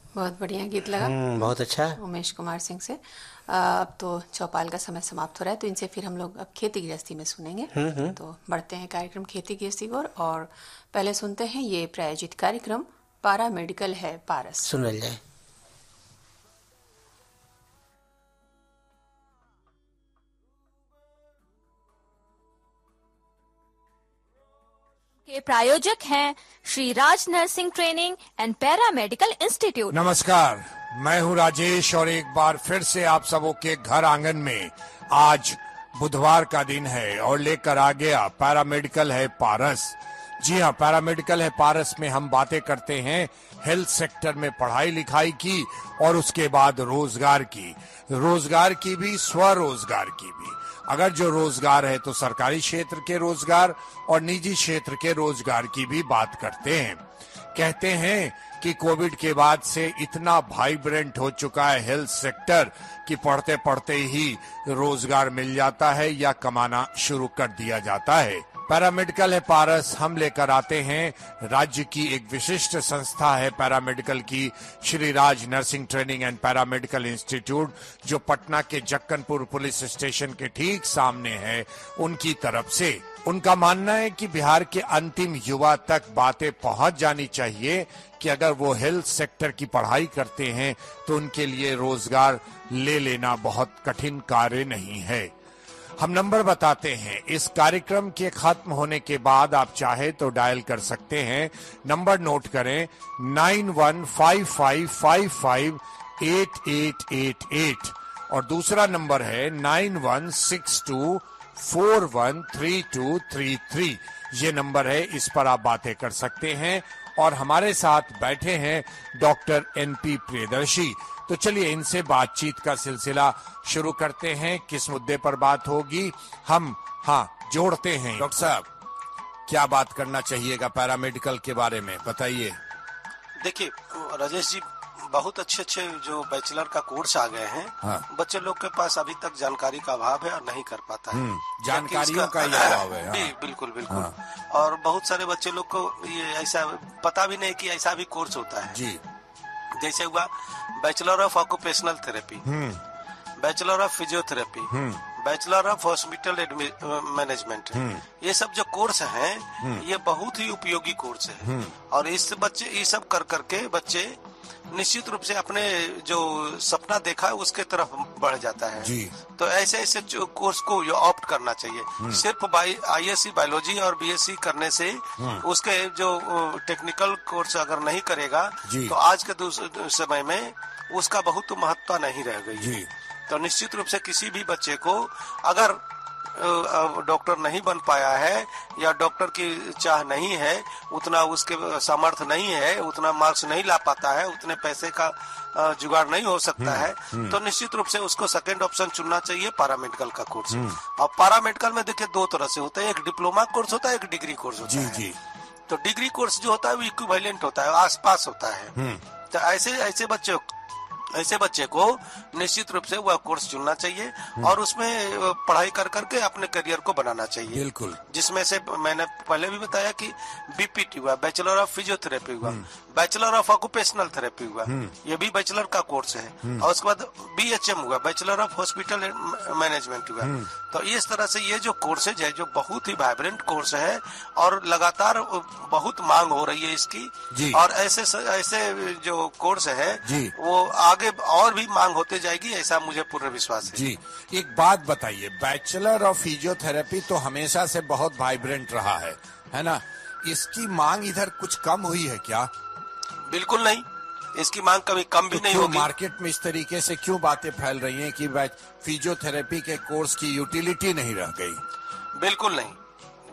बहुत बढ़िया गीत लगा। बहुत अच्छा। उमेश कुमार सिंह से। अब तो चौपाल का समय समाप्त हो रहा है, तो इनसे फिर हम लोग अब खेती गृहस्थी में सुनेंगे। तो बढ़ते हैं कार्यक्रम खेती गृहस्थी की ओर, और पहले सुनते हैं ये प्रायोजित कार्यक्रम पारा मेडिकल है पारस। सुन ले जाए। के प्रायोजक हैं Shri Raj nursing training and para medical institute. नमस्कार, मैं हूं राजेश और एक बार फिर से आप सबों के घर आंगन में आज बुधवार का दिन है और लेकर आ गया पैरामेडिकल है पारस। जी हाँ, पैरामेडिकल है पारस में हम बातें करते हैं हेल्थ सेक्टर में पढ़ाई लिखाई की और उसके बाद रोजगार की भी स्वरोजगार की भी। अगर जो रोजगार है तो सरकारी क्षेत्र के रोजगार और निजी क्षेत्र के रोजगार की भी बात करते हैं। कहते हैं कि कोविड के बाद से इतना वाइब्रेंट हो चुका है हेल्थ सेक्टर कि पढ़ते पढ़ते ही रोजगार मिल जाता है या कमाना शुरू कर दिया जाता है। पैरामेडिकल है पारस हम लेकर आते हैं राज्य की एक विशिष्ट संस्था है पैरामेडिकल की, Shri Raj nursing training and paramedical institute, जो पटना के जक्कनपुर पुलिस स्टेशन के ठीक सामने है। उनकी तरफ से उनका मानना है कि बिहार के अंतिम युवा तक बातें पहुंच जानी चाहिए कि अगर वो हेल्थ सेक्टर की पढ़ाई करते हैं तो उनके लिए रोजगार ले लेना बहुत कठिन कार्य नहीं है। हम नंबर बताते हैं। इस कार्यक्रम के खत्म होने के बाद आप चाहे तो डायल कर सकते हैं। नंबर नोट करें 9155558888 और दूसरा नंबर है 9162413233। ये नंबर है, इस पर आप बातें कर सकते हैं। और हमारे साथ बैठे हैं डॉक्टर एनपी प्रियदर्शी। तो चलिए इनसे बातचीत का सिलसिला शुरू करते हैं। किस मुद्दे पर बात होगी हम जोड़ते हैं। डॉक्टर साहब, क्या बात करना चाहिएगा पैरामेडिकल के बारे में, बताइए। देखिए राजेश जी, बहुत अच्छे अच्छे जो बैचलर का कोर्स आ गए हैं। हाँ। बच्चे लोग के पास अभी तक जानकारी का अभाव है और नहीं कर पाता है। जानकारियों का ही अभाव है। हाँ। बिल्कुल बिल्कुल। हाँ। और बहुत सारे बच्चे लोग को ये ऐसा पता भी नहीं कि ऐसा भी कोर्स होता है। जी। जैसे हुआ bachelor of occupational therapy, bachelor of physiotherapy, bachelor of hospital management, ये सब जो कोर्स हैं ये बहुत ही उपयोगी कोर्स है। और इस बच्चे ये सब कर करके बच्चे निश्चित रूप से अपने जो सपना देखा है उसके तरफ बढ़ जाता है। जी। तो ऐसे ऐसे कोर्स को ऑप्ट करना चाहिए। सिर्फ आईएससी बायोलॉजी और बीएससी करने से उसके जो टेक्निकल कोर्स अगर नहीं करेगा तो आज के समय में उसका बहुत महत्व नहीं रह गई है। तो निश्चित रूप से किसी भी बच्चे को अगर डॉक्टर नहीं बन पाया है या डॉक्टर की चाह नहीं है, उतना उसके सामर्थ्य नहीं है, उतना मार्क्स नहीं ला पाता है, उतने पैसे का जुगाड़ नहीं हो सकता है, तो निश्चित रूप से उसको सेकंड ऑप्शन चुनना चाहिए पैरामेडिकल का कोर्स। और पैरामेडिकल में देखिए दो तरह से होता है, एक डिप्लोमा कोर्स होता है, एक डिग्री कोर्स होता है। जी। तो डिग्री कोर्स जो होता है वो इक्विवेलेंट होता है, आसपास होता है। तो ऐसे बच्चे को निश्चित रूप से वह कोर्स चुनना चाहिए और उसमें पढ़ाई कर करके अपने करियर को बनाना चाहिए। बिल्कुल। जिसमें से मैंने पहले भी बताया कि बीपीटी हुआ, बैचलर ऑफ फिजियोथेरेपी हुआ, बैचलर ऑफ ऑक्यूपेशनल थेरेपी हुआ, ये भी बैचलर का कोर्स है। और उसके बाद बीएचएम हुआ, बैचलर ऑफ हॉस्पिटल मैनेजमेंट हुआ। तो इस तरह से ये जो कोर्सेज है जो बहुत ही वाइब्रेंट कोर्स है और लगातार बहुत मांग हो रही है इसकी। और ऐसे जो कोर्स है वो आगे और भी मांग होते जाएगी, ऐसा मुझे पूर्ण विश्वास है। जी। एक बात बताइए, बैचलर ऑफ फिजियोथेरेपी तो हमेशा से बहुत वाइब्रेंट रहा है ना? इसकी मांग इधर कुछ कम हुई है क्या? बिल्कुल नहीं, इसकी मांग कभी कम भी नहीं होगी। मार्केट में इस तरीके से क्यों बातें फैल रही हैं कि फिजियोथेरेपी के कोर्स की यूटिलिटी नहीं रह गई? बिल्कुल नहीं,